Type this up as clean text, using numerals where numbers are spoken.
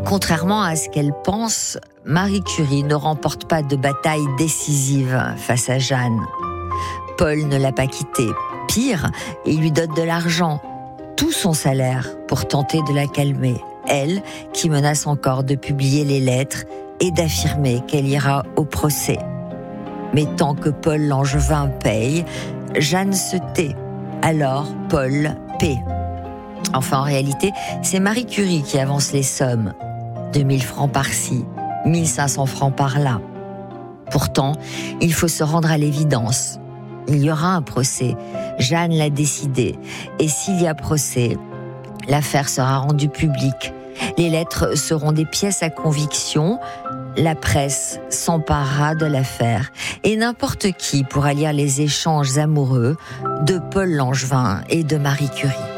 Contrairement à ce qu'elle pense, Marie Curie ne remporte pas de bataille décisive face à Jeanne. Paul ne l'a pas quittée. Pire, il lui donne de l'argent, tout son salaire, pour tenter de la calmer. Elle, qui menace encore de publier les lettres et d'affirmer qu'elle ira au procès. Mais tant que Paul Langevin paye, Jeanne se tait. Alors Paul paie. Enfin, en réalité, c'est Marie Curie qui avance les sommes. 2000 francs par-ci, 1500 francs par-là. Pourtant, il faut se rendre à l'évidence. Il y aura un procès. Jeanne l'a décidé. Et s'il y a procès, l'affaire sera rendue publique. Les lettres seront des pièces à conviction. La presse s'emparera de l'affaire. Et n'importe qui pourra lire les échanges amoureux de Paul Langevin et de Marie Curie.